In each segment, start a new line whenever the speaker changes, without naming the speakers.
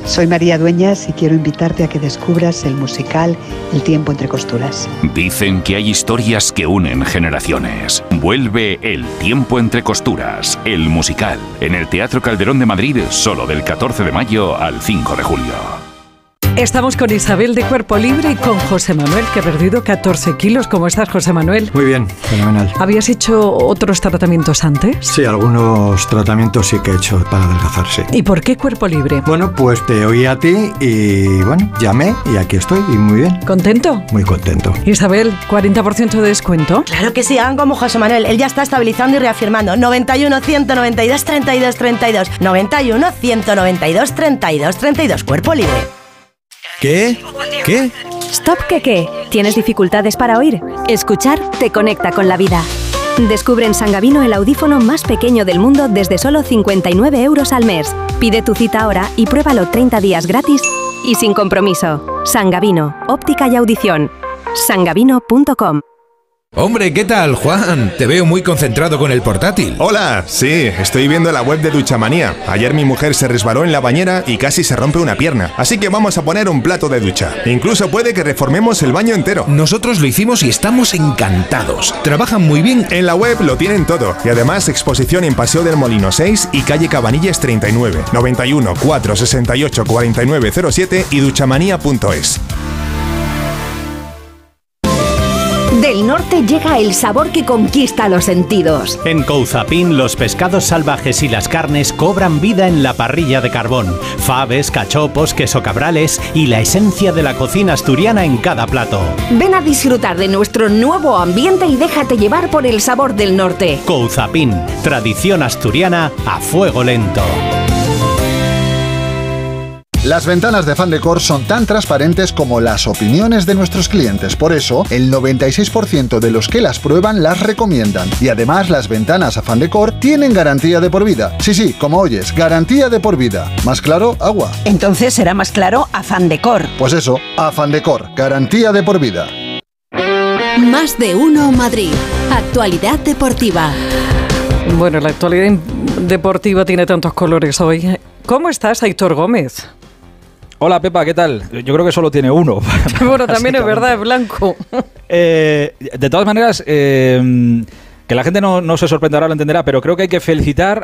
Soy María Dueñas y quiero invitarte a que descubras el musical El tiempo entre costuras.
Dicen que hay historias que unen generaciones. Vuelve El tiempo entre costuras, el musical, en el Teatro Calderón de Madrid, solo del 14 de mayo al 5 de julio.
Estamos con Isabel de Cuerpo Libre y con José Manuel, que ha perdido 14 kilos. ¿Cómo estás, José Manuel?
Muy bien, fenomenal.
¿Habías hecho otros tratamientos antes?
Sí, algunos tratamientos sí que he hecho para adelgazarse.
¿Y por qué Cuerpo Libre?
Bueno, pues te oí a ti y bueno, llamé y aquí estoy y muy bien.
¿Contento?
Muy contento.
Isabel, ¿40% de descuento?
Claro que sí, hagan como José Manuel. Él ya está estabilizando y reafirmando. 91 192 32 32. 91 192 32 32. Cuerpo Libre.
¿Qué? ¿Qué?
Stop, ¿qué? ¿Tienes dificultades para oír? Escuchar te conecta con la vida. Descubre en Sangavino el audífono más pequeño del mundo desde solo 59 € al mes. Pide tu cita ahora y pruébalo 30 días gratis y sin compromiso. Sangavino, óptica y audición. sangavino.com.
Hombre, ¿qué tal, Juan? Te veo muy concentrado con el portátil.
Hola, sí, estoy viendo la web de Duchamanía. Ayer mi mujer se resbaló en la bañera y casi se rompe una pierna. Así que vamos a poner un plato de ducha. Incluso puede que reformemos el baño entero.
Nosotros lo hicimos y estamos encantados. Trabajan muy bien.
En la web lo tienen todo. Y además exposición en Paseo del Molino 6 y calle Cabanillas 39. 91 468 4907 y duchamanía.es.
Del norte llega el sabor que conquista los sentidos.
En Couzapin, los pescados salvajes y las carnes cobran vida en la parrilla de carbón. Faves, cachopos, queso cabrales y la esencia de la cocina asturiana en cada plato.
Ven a disfrutar de nuestro nuevo ambiente y déjate llevar por el sabor del norte.
Couzapin, tradición asturiana a fuego lento.
Las ventanas de Fandecor son tan transparentes como las opiniones de nuestros clientes. Por eso, el 96% de los que las prueban las recomiendan. Y además, las ventanas a Fandecor tienen garantía de por vida. Sí, como oyes, garantía de por vida. ¿Más claro? Agua.
Entonces será más claro a Fandecor.
Pues eso, a Fandecor, garantía de por vida.
Más de uno Madrid. Actualidad deportiva.
Bueno, la actualidad deportiva tiene tantos colores hoy. ¿Cómo estás, Aitor Gómez?
Hola, Pepa, ¿qué tal? Yo creo que solo tiene uno.
Bueno, también es verdad, es blanco.
De todas maneras, que la gente no se sorprenderá, lo entenderá, pero creo que hay que felicitar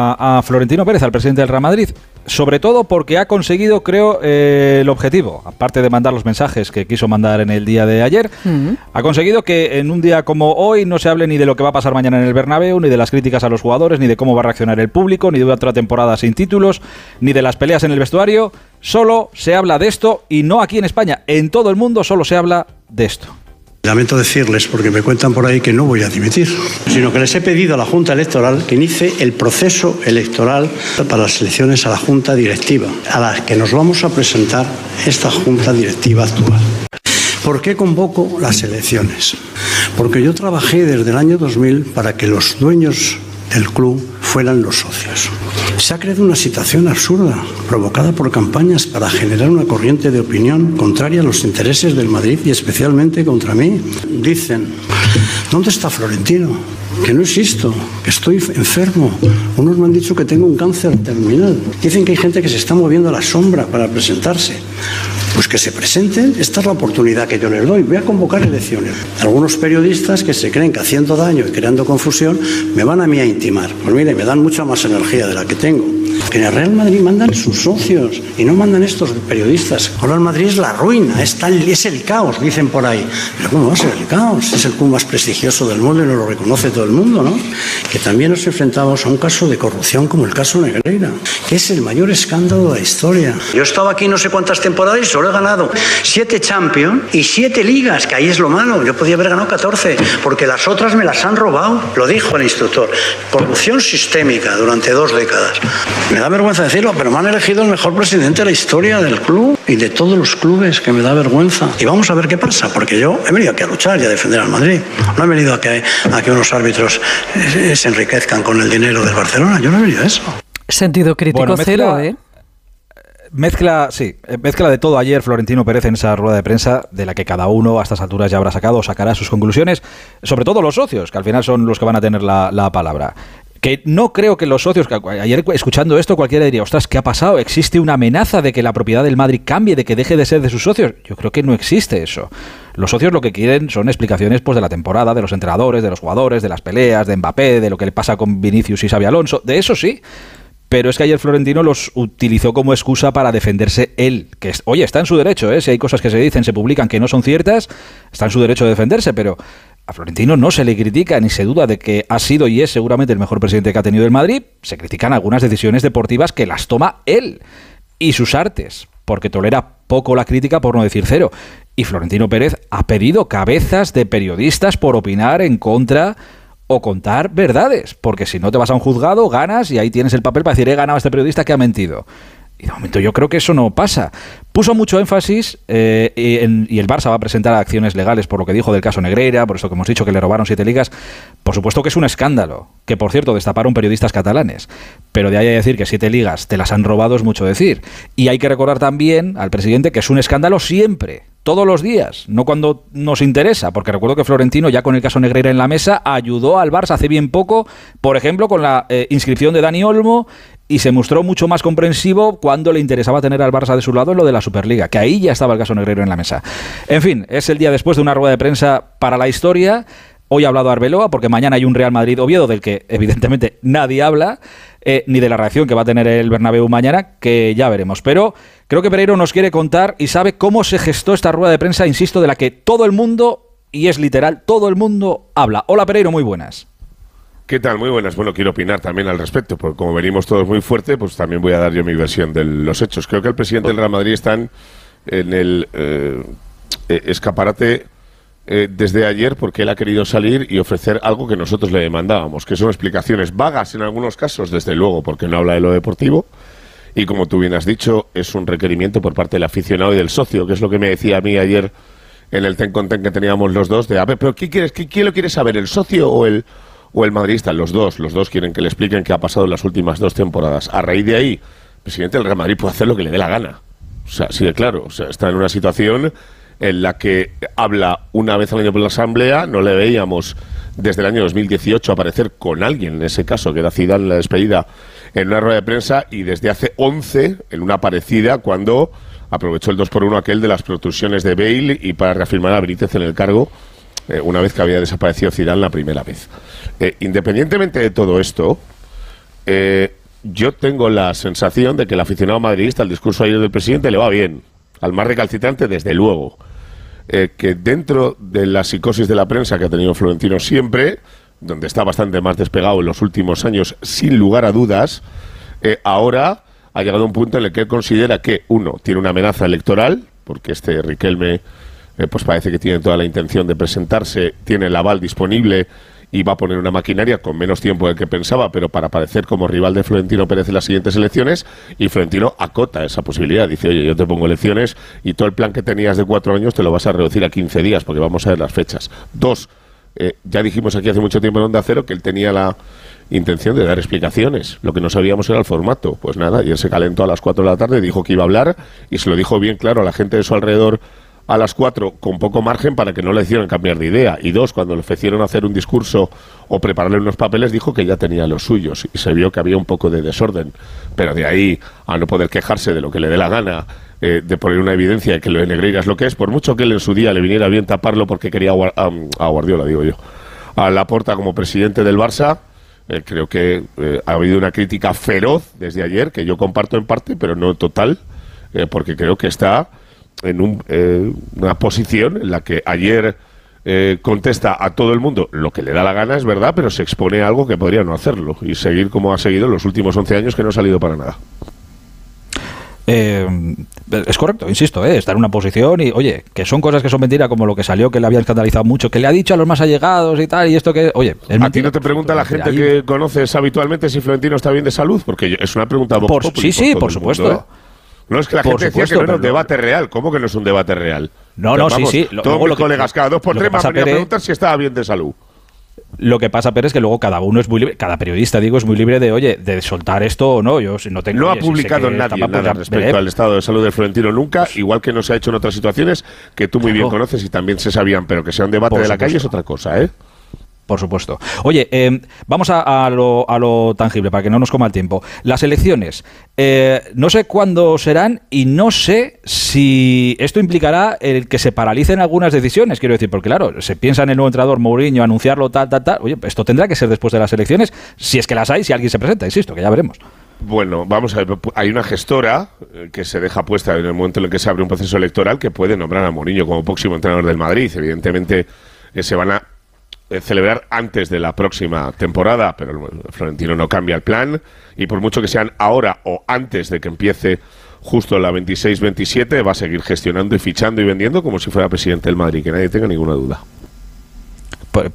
a Florentino Pérez, al presidente del Real Madrid, sobre todo porque ha conseguido, creo, el objetivo, aparte de mandar los mensajes que quiso mandar en el día de ayer, ha conseguido que en un día como hoy no se hable ni de lo que va a pasar mañana en el Bernabéu, ni de las críticas a los jugadores, ni de cómo va a reaccionar el público, ni de otra temporada sin títulos, ni de las peleas en el vestuario. Solo se habla de esto, y no aquí en España, en todo el mundo solo se habla de esto.
Lamento decirles, porque me cuentan por ahí que no voy a dimitir, sino que les he pedido a la Junta Electoral que inicie el proceso electoral para las elecciones a la Junta Directiva, a la que nos vamos a presentar esta Junta Directiva actual. ¿Por qué convoco las elecciones? Porque yo trabajé desde el año 2000 para que los dueños del club fueran los socios. Se ha creado una situación absurda, provocada por campañas para generar una corriente de opinión contraria a los intereses del Madrid y especialmente contra mí. Dicen, ¿dónde está Florentino? Que no existo, que estoy enfermo. Unos me han dicho que tengo un cáncer terminal. Dicen que hay gente que se está moviendo a la sombra para presentarse. Pues que se presenten, esta es la oportunidad que yo les doy. Voy a convocar elecciones. Algunos periodistas que se creen que haciendo daño y creando confusión me van a mí a intimar. Pues mire, me dan mucha más energía de la que tengo. Que en el Real Madrid mandan sus socios y no mandan estos periodistas. Ahora el Madrid es la ruina, es el caos, dicen por ahí. Pero ¿cómo va a ser el caos? Es el club más prestigioso del mundo y nos lo reconoce todo el mundo, ¿no? Que también nos enfrentamos a un caso de corrupción como el caso Negreira, que es el mayor escándalo de la historia. Yo he estado aquí no sé cuántas temporadas y solo he ganado 7 Champions y 7 ligas, que ahí es lo malo. Yo podía haber ganado 14, porque las otras me las han robado. Lo dijo el instructor. Corrupción sistémica durante 2 décadas. Me da vergüenza decirlo, pero me han elegido el mejor presidente de la historia del club y de todos los clubes, que me da vergüenza. Y vamos a ver qué pasa, porque yo he venido aquí a luchar y a defender al Madrid. No he venido a que unos árbitros se enriquezcan con el dinero del Barcelona. Yo no he venido a eso.
Sentido crítico cero, ¿eh?
Mezcla de todo ayer Florentino Pérez en esa rueda de prensa, de la que cada uno a estas alturas ya habrá sacado o sacará sus conclusiones, sobre todo los socios, que al final son los que van a tener la palabra. Que no creo que los socios, ayer escuchando esto cualquiera diría, ostras, ¿qué ha pasado? ¿Existe una amenaza de que la propiedad del Madrid cambie, de que deje de ser de sus socios? Yo creo que no existe eso. Los socios lo que quieren son explicaciones pues de la temporada, de los entrenadores, de los jugadores, de las peleas, de Mbappé, de lo que le pasa con Vinicius y Xabi Alonso, de eso sí. Pero es que ayer Florentino los utilizó como excusa para defenderse él. Que oye, está en su derecho, ¿eh? Si hay cosas que se dicen, se publican que no son ciertas, está en su derecho de defenderse, pero a Florentino no se le critica ni se duda de que ha sido y es seguramente el mejor presidente que ha tenido el Madrid. Se critican algunas decisiones deportivas que las toma él y sus artes, porque tolera poco la crítica, por no decir cero. Y Florentino Pérez ha pedido cabezas de periodistas por opinar en contra o contar verdades, porque si no te vas a un juzgado, ganas y ahí tienes el papel para decir he ganado a este periodista que ha mentido. Y de momento yo creo que eso no pasa. Puso mucho énfasis y el Barça va a presentar acciones legales por lo que dijo del caso Negreira, por eso que hemos dicho que le robaron 7 ligas. Por supuesto que es un escándalo, que por cierto destaparon periodistas catalanes, pero de ahí a decir que 7 ligas te las han robado es mucho decir. Y hay que recordar también al presidente que es un escándalo siempre, todos los días, no cuando nos interesa, porque recuerdo que Florentino ya con el caso Negreira en la mesa ayudó al Barça hace bien poco, por ejemplo con la inscripción de Dani Olmo, y se mostró mucho más comprensivo cuando le interesaba tener al Barça de su lado en lo de la Superliga, que ahí ya estaba el caso Negreira en la mesa. En fin, es el día después de una rueda de prensa para la historia. Hoy ha hablado Arbeloa porque mañana hay un Real Madrid-Oviedo del que evidentemente nadie habla, ni de la reacción que va a tener el Bernabéu mañana, que ya veremos. Pero creo que Pereiro nos quiere contar y sabe cómo se gestó esta rueda de prensa, insisto, de la que todo el mundo, y es literal, todo el mundo habla. Hola Pereiro, muy buenas.
¿Qué tal? Muy buenas. Bueno, quiero opinar también al respecto, porque como venimos todos muy fuerte, pues también voy a dar yo mi versión de los hechos. Creo que el presidente del Real Madrid está en el escaparate desde ayer porque él ha querido salir y ofrecer algo que nosotros le demandábamos, que son explicaciones vagas en algunos casos, desde luego, porque no habla de lo deportivo, y como tú bien has dicho, es un requerimiento por parte del aficionado y del socio, que es lo que me decía a mí ayer en el ten con ten que teníamos los dos, de a ver, pero ¿quién lo quiere saber, el socio o el madridista? Los dos quieren que le expliquen qué ha pasado en las últimas 2 temporadas. A raíz de ahí, el presidente del Real Madrid puede hacer lo que le dé la gana. O sea, sí, claro, o sea, está en una situación en la que habla una vez al año por la Asamblea, no le veíamos desde el año 2018 aparecer con alguien, en ese caso, que era Zidane en la despedida, en una rueda de prensa, y desde hace 11, en una parecida, cuando aprovechó el 2-1 aquel de las protrusiones de Bale y para reafirmar a Benítez en el cargo, una vez que había desaparecido Zidane la primera vez. Independientemente de todo esto, yo tengo la sensación de que el aficionado madridista, el discurso ayer del presidente, le va bien. Al más recalcitrante, desde luego. Que dentro de la psicosis de la prensa que ha tenido Florentino siempre, donde está bastante más despegado en los últimos años, sin lugar a dudas, ahora ha llegado a un punto en el que él considera que, uno, tiene una amenaza electoral, porque este Riquelme pues parece que tiene toda la intención de presentarse, tiene el aval disponible y va a poner una maquinaria con menos tiempo del que pensaba, pero para aparecer como rival de Florentino Pérez en las siguientes elecciones, y Florentino acota esa posibilidad. Dice, oye, yo te pongo elecciones y todo el plan que tenías de 4 años te lo vas a reducir a 15 días, porque vamos a ver las fechas. 2, ya dijimos aquí hace mucho tiempo en Onda Cero que él tenía la intención de dar explicaciones. Lo que no sabíamos era el formato. Pues nada, y él se calentó a las 4 de la tarde, dijo que iba a hablar y se lo dijo bien claro a la gente de su alrededor a las 4, con poco margen para que no le hicieran cambiar de idea. Y 2, cuando le ofrecieron hacer un discurso o prepararle unos papeles, dijo que ya tenía los suyos. Y se vio que había un poco de desorden. Pero de ahí a no poder quejarse de lo que le dé la gana, de poner una evidencia de que lo de Negreira es lo que es, por mucho que él en su día le viniera bien taparlo porque quería a Guardiola, digo yo, a Laporta como presidente del Barça, creo que ha habido una crítica feroz desde ayer, que yo comparto en parte, pero no total, porque creo que está en una posición en la que ayer contesta a todo el mundo lo que le da la gana, es verdad, pero se expone a algo que podría no hacerlo y seguir como ha seguido en los últimos 11 años, que no ha salido para nada.
Es correcto, insisto, está en una posición y, oye, que son cosas que son mentiras, como lo que salió, que le había escandalizado mucho, que le ha dicho a los más allegados y tal, y esto que, oye, es
¿a ti no te pregunta la gente que conoces habitualmente si Florentino está bien de salud? Porque es una pregunta
sí, por supuesto.
No, es que la gente decía que no era un debate real. ¿Cómo que no es un debate real?
No,
pero
no,
vamos,
sí.
Todos mis colegas cada 2 por 3 me han venido a preguntar si estaba bien de salud.
Lo que pasa, Pérez, es que luego cada uno es muy libre, cada periodista, digo, es muy libre de, oye, de soltar esto o no. Yo si no tengo.
No ha publicado nadie nada respecto al estado de salud de Florentino nunca, igual que no se ha hecho en otras situaciones que tú muy bien conoces y también se sabían, pero que sea un debate de la calle es otra cosa, ¿eh?
Por supuesto. Oye, vamos a lo tangible, para que no nos coma el tiempo. Las elecciones, no sé cuándo serán y no sé si esto implicará el que se paralicen algunas decisiones, quiero decir, porque claro, se piensa en el nuevo entrenador Mourinho, anunciarlo, tal. Oye, esto tendrá que ser después de las elecciones, si es que las hay, si alguien se presenta, insisto, que ya veremos.
Bueno, vamos a ver, hay una gestora que se deja puesta en el momento en el que se abre un proceso electoral que puede nombrar a Mourinho como próximo entrenador del Madrid. Evidentemente se van a celebrar antes de la próxima temporada, pero Florentino no cambia el plan, y por mucho que sean ahora o antes de que empiece justo la 26-27, va a seguir gestionando y fichando y vendiendo como si fuera presidente del Madrid, que nadie tenga ninguna duda.
Pero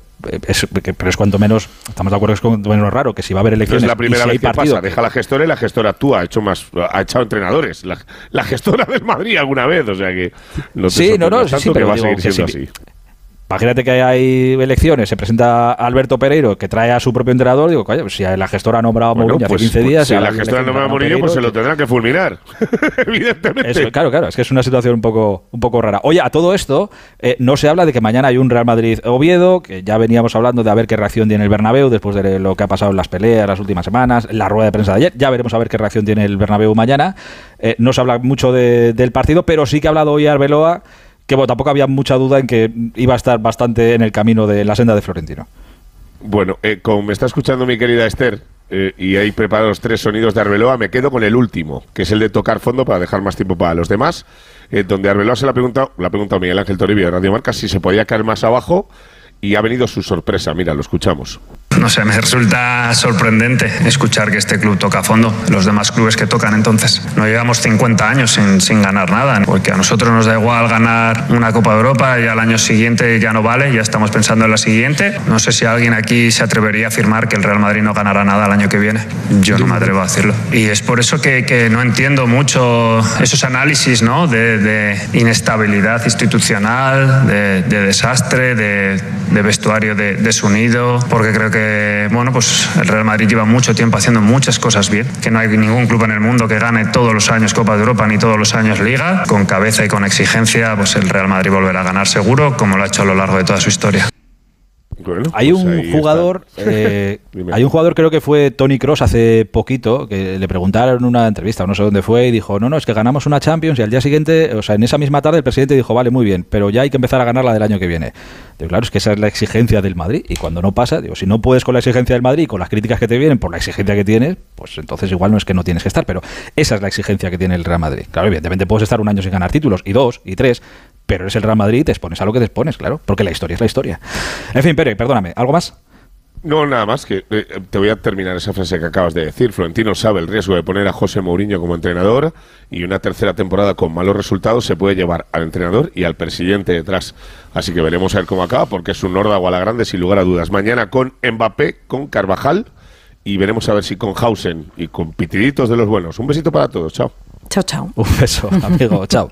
es cuanto menos, estamos de acuerdo que es cuanto menos raro, que si va a haber elecciones,
es la primera vez que
partido,
pasa, deja la gestora y la gestora actúa, ha echado entrenadores, la gestora del Madrid alguna vez, o sea que no te tanto que va a seguir siendo así.
Imagínate que hay elecciones, se presenta Alberto Pereiro, que trae a su propio entrenador, digo, oye, pues si la gestora ha nombrado a Mourinho hace 15 días...
Si la gestora ha nombrado a Mourinho, pues se lo tendrán que fulminar, evidentemente.
Eso, claro, es que es una situación un poco rara. Oye, a todo esto, no se habla de que mañana hay un Real Madrid-Oviedo, que ya veníamos hablando de a ver qué reacción tiene el Bernabéu después de lo que ha pasado en las peleas las últimas semanas, la rueda de prensa de ayer, ya veremos a ver qué reacción tiene el Bernabéu mañana. No se habla mucho del partido, pero sí que ha hablado hoy Arbeloa, que bueno, tampoco había mucha duda en que iba a estar bastante en el camino de la senda de Florentino.
Bueno, como me está escuchando mi querida Esther, y hay preparados 3 sonidos de Arbeloa, me quedo con el último, que es el de tocar fondo para dejar más tiempo para los demás, donde Arbeloa se le ha preguntado a Miguel Ángel Toribio de Radio Marca si se podía caer más abajo, y ha venido su sorpresa. Mira, lo escuchamos.
No sé, me resulta sorprendente escuchar que este club toca a fondo. Los demás clubes que tocan, entonces. No llevamos 50 años sin ganar nada, porque a nosotros nos da igual ganar una Copa de Europa y al año siguiente ya no vale, ya estamos pensando en la siguiente. No sé si alguien aquí se atrevería a afirmar que el Real Madrid no ganará nada el año que viene. Yo no me atrevo a decirlo. Y es por eso que no entiendo mucho esos análisis, ¿no? de inestabilidad institucional, de desastre, de vestuario desunido, porque creo que pues el Real Madrid lleva mucho tiempo haciendo muchas cosas bien, que no hay ningún club en el mundo que gane todos los años Copa de Europa ni todos los años Liga. Con cabeza y con exigencia, pues el Real Madrid volverá a ganar seguro, como lo ha hecho a lo largo de toda su historia.
Bueno,
hay un jugador, hay un jugador, creo que fue Toni Kroos hace poquito, que le preguntaron en una entrevista, no sé dónde fue, y dijo, no, es que ganamos una Champions, y al día siguiente, o sea, en esa misma tarde el presidente dijo, vale, muy bien, pero ya hay que empezar a ganar la del año que viene. Digo, claro, es que esa es la exigencia del Madrid, y cuando no pasa, digo, si no puedes con la exigencia del Madrid y con las críticas que te vienen por la exigencia que tienes, pues entonces igual no es que no tienes que estar, pero esa es la exigencia que tiene el Real Madrid. Claro, evidentemente puedes estar un año sin ganar títulos, y 2, y 3, pero eres el Real Madrid y te expones a lo que te expones, claro, porque la historia es la historia. En fin, Pere, perdóname, ¿algo más?
No, nada más, que te voy a terminar esa frase que acabas de decir. Florentino sabe el riesgo de poner a José Mourinho como entrenador, y una tercera temporada con malos resultados se puede llevar al entrenador y al presidente detrás. Así que veremos a ver cómo acaba, porque es un órdago a la grande, sin lugar a dudas. Mañana con Mbappé, con Carvajal, y veremos a ver si con Hausen y con pitiditos de los buenos. Un besito para todos, chao.
Chao.
Un beso, amigo, chao.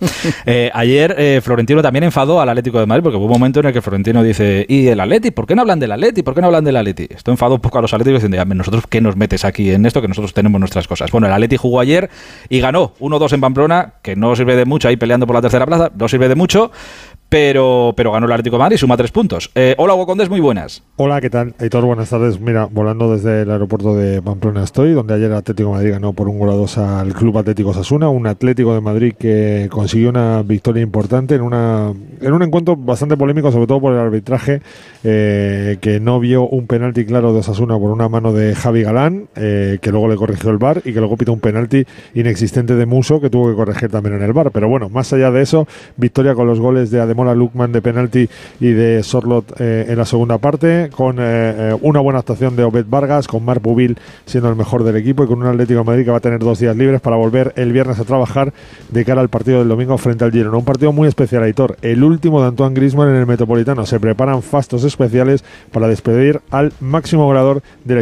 Ayer Florentino también enfadó al Atlético de Madrid, porque hubo un momento en el que Florentino dice, ¿y el Atleti? ¿Por qué no hablan del Atleti? ¿Por qué no hablan del Atleti? Esto enfadó un poco a los atléticos diciendo, ¿nosotros qué nos metes aquí en esto? Que nosotros tenemos nuestras cosas. Bueno, el Atleti jugó ayer y ganó 1-2 en Pamplona, que no sirve de mucho, ahí peleando por la tercera plaza, no sirve de mucho, pero ganó el Atlético de Madrid y suma 3 puntos. Hola, Hugo Condés, muy buenas.
Hola, ¿qué tal? Aitor, buenas tardes. Mira, volando desde el aeropuerto de Pamplona estoy, donde ayer el Atlético de Madrid ganó por 1-2 al Club Atlético Osasuna, un Atlético de Madrid que consiguió una victoria importante en un encuentro bastante polémico, sobre todo por el arbitraje, que no vio un penalti claro de Osasuna por una mano de Javi Galán, que luego le corrigió el VAR, y que luego pitó un penalti inexistente de Muso, que tuvo que corregir también en el VAR. Pero bueno, más allá de eso, victoria con los goles de Ademola Lookman de penalti y de Sorloth en la segunda parte, con una buena actuación de Obed Vargas, con Marc Bouvil siendo el mejor del equipo, y con un Atlético de Madrid que va a tener 2 días libres para volver el viernes a trabajar de cara al partido del domingo frente al Girona. Un partido muy especial, Aitor, el último de Antoine Griezmann en el Metropolitano. Se preparan fastos especiales para despedir al máximo goleador de la